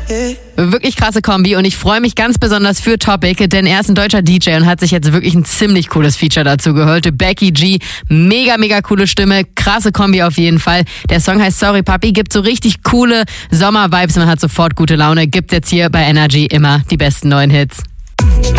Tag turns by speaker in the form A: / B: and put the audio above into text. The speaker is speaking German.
A: Wirklich krasse Kombi und ich freue mich ganz besonders für Topic, denn er ist ein deutscher DJ und hat sich jetzt wirklich ein ziemlich cooles Feature dazu geholt. Becky G, mega, mega coole Stimme, krasse Kombi auf jeden Fall. Der Song heißt Sorry Papi, gibt so richtig coole Sommer-Vibes, man hat sofort gute Laune. Gibt's jetzt hier bei Energy immer die besten neuen Hits.